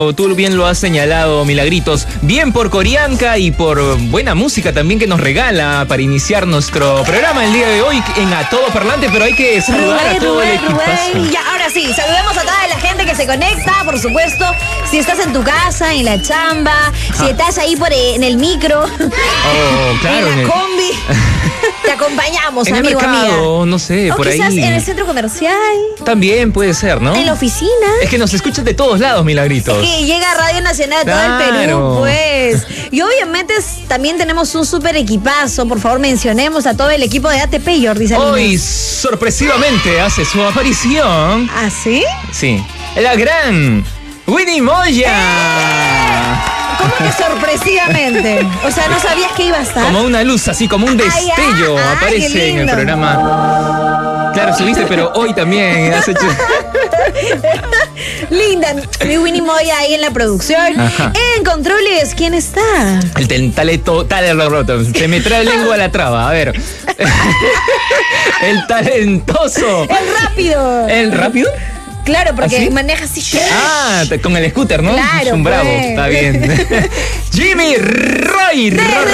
Tú bien lo has señalado, Milagritos. Bien por Corianca y por buena música también que nos regala para iniciar nuestro programa el día de hoy en A Todo Parlante, pero hay que saludar a todo el equipazo. Y ya, ahora sí, saludemos a toda la gente que se conecta, por supuesto. Si estás en tu casa, en la chamba, si estás ahí en el micro, claro, en la combi, te acompañamos, en amigo, el mercado, amiga. no sé, O por quizás ahí. en el centro comercial. También puede ser, ¿no? En la oficina. Es que nos escuchan de todos lados, Milagritos. Que llega a Radio Nacional de todo el Perú, pues. Y obviamente también tenemos un súper equipazo. Por favor, mencionemos a todo el equipo de ATP, Jordi Salinas. Hoy, sorpresivamente, hace su aparición. ¿Ah, sí? Sí. La gran Winnie Moya. ¿Cómo que sorpresivamente? O sea, ¿no sabías que iba a estar? Como una luz, así como un destello, aparece en el programa. Claro, subiste, pero hoy también has hecho... Linda, mi Winnie Moya ahí en la producción. Ajá. En controles, ¿quién está? Se me trae lengua a la traba, a ver. El talentoso. El rápido. ¿El rápido? Claro, porque ¿Ah, sí? maneja así. Con el scooter, ¿no? Claro, Es un bravo, pues. está bien. Jimmy Roy.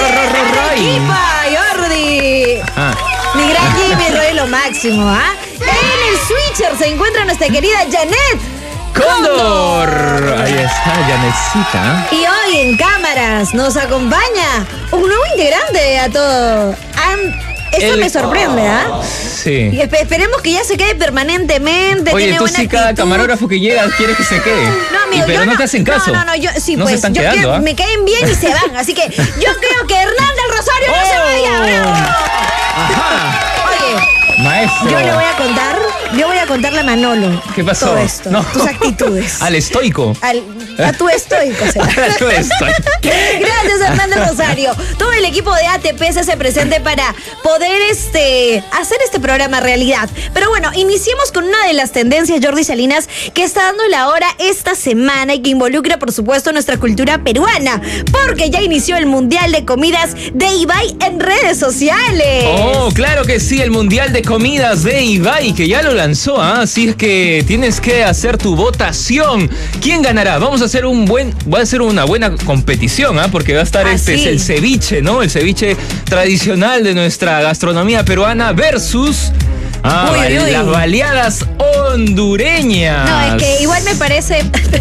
Equipa, Jordi. Mi gran Jimmy Roy, lo máximo, ¿ah? En el switcher se encuentra nuestra querida Janet Cóndor. Ahí está, Janetcita. Y hoy en cámaras nos acompaña un nuevo integrante a todo. Esto me sorprende, ¿ah? Sí. Y esperemos que ya se quede permanentemente. Oye, tiene tú buena sí, cada actitud. camarógrafo que llega quiere que se quede. No, amigo, pero yo no te hacen caso. No, yo sí, no pues. Se están yo quedando, me caen bien y se van. Así que yo creo que Hernán del Rosario no se vaya. ¡Bravo! Ajá. Oye, maestro. yo le voy a contarle a Manolo. ¿Qué pasó? Todo esto, No. tus actitudes. Al estoico. A tu estoico, será. A tu estoico. Gracias, Hernán del Rosario. Todo el equipo de ATP se hace presente para poder hacer este programa realidad. Pero bueno, iniciemos con una de las tendencias, Jordi Salinas, que está dando la hora esta semana y que involucra, por supuesto, nuestra cultura peruana. Porque ya inició el Mundial de Comidas de Ibai en redes sociales. Oh, claro que sí, el Mundial de Comidas de Ibai, que ya lo lanzó, ¿ah? Así es que tienes que hacer tu votación. ¿Quién ganará? Vamos a hacer una buena competición, ¿ah? Porque va a estar sí. es el ceviche, ¿no? El ceviche tradicional de nuestra gastronomía peruana versus las baleadas hondureñas. No, es que igual me parece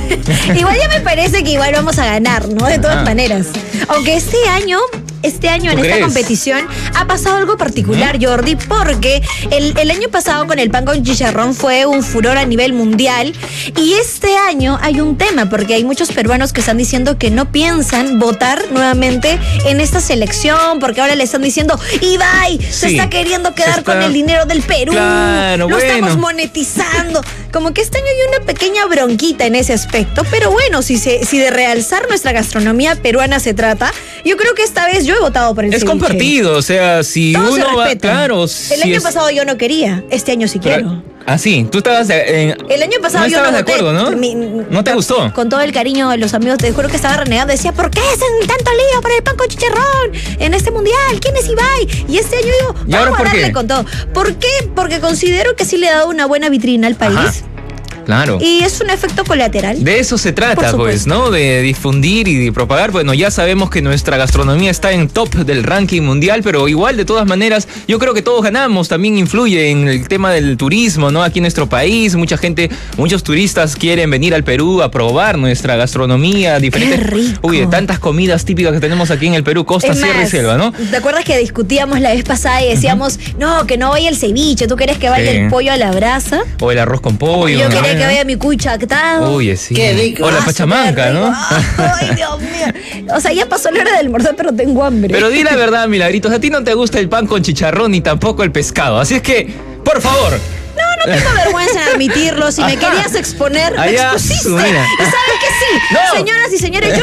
ya me parece que igual vamos a ganar, ¿no? De todas maneras. Aunque este año en esta competición ha pasado algo particular, Jordi, porque el año pasado con el pan con chicharrón fue un furor a nivel mundial y este año hay un tema porque hay muchos peruanos que están diciendo que no piensan votar nuevamente en esta selección porque ahora le están diciendo Ibai se está queriendo quedar con el dinero del Perú, lo estamos monetizando. Como que este año hay una pequeña bronquita en ese aspecto, pero bueno, si de realzar nuestra gastronomía peruana se trata, yo creo que esta vez yo he votado por el ceviche. Es compartido, o sea, si todo uno va, claro. El año pasado yo no quería, este año sí quiero. Ah, sí, tú estabas el año pasado no yo estabas no de acuerdo, ¿no? ¿No te gustó? Con todo el cariño de los amigos, te juro que estaba renegando. Decía, ¿por qué hacen tanto lío para el pan con chicharrón en este mundial? ¿Quién es Ibai? Y este año digo, vamos a darle con todo. ¿Por qué? Porque considero que sí le ha dado una buena vitrina al país. Ajá. Claro. Y es un efecto colateral. De eso se trata, pues, ¿no? De difundir y de propagar. Bueno, ya sabemos que nuestra gastronomía está en top del ranking mundial, pero igual, de todas maneras, yo creo que todos ganamos. También influye en el tema del turismo, ¿no? Aquí en nuestro país, mucha gente, muchos turistas quieren venir al Perú a probar nuestra gastronomía, diferentes. ¡Qué rico! Uy, de tantas comidas típicas que tenemos aquí en el Perú, costa, sierra y selva, ¿no? ¿Te acuerdas que discutíamos la vez pasada y decíamos, no, que no vaya el ceviche, tú querés que vaya el pollo a la brasa? O el arroz con pollo. Yo quería que vaya mi cuy chactado. Uy, sí. Qué rico. O la pachamanca, ¿no? Ay, Dios mío. O sea, ya pasó la hora del almorzar, pero tengo hambre. Pero di la verdad, Milagritos, a ti no te gusta el pan con chicharrón ni tampoco el pescado. Así es que, por favor. No tengo vergüenza en admitirlo. Si me querías exponer, me expusiste. Mira. Y sabes que sí. No. Señoras y señores, yo no como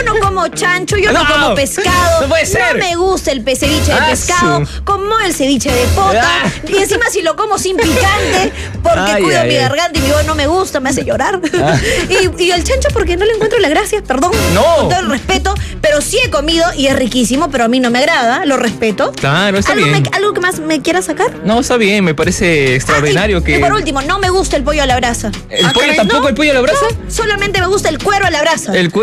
como chancho, yo no como pescado. No puede ser. No me gusta el ceviche de pescado, como el ceviche de pota. Y encima si lo como sin picante, porque cuido mi garganta y mi voz no me gusta, me hace llorar. Y el chancho porque no le encuentro la gracia, perdón. No. Con todo el respeto, pero sí he comido y es riquísimo, pero a mí no me agrada, lo respeto. Claro, está bien. ¿Algo que más me quiera sacar? No, está bien, me parece extraordinario que... Y por último, no me gusta el pollo a la brasa. ¿El pollo tampoco, el pollo a la brasa? No, solamente me gusta el cuero a la brasa.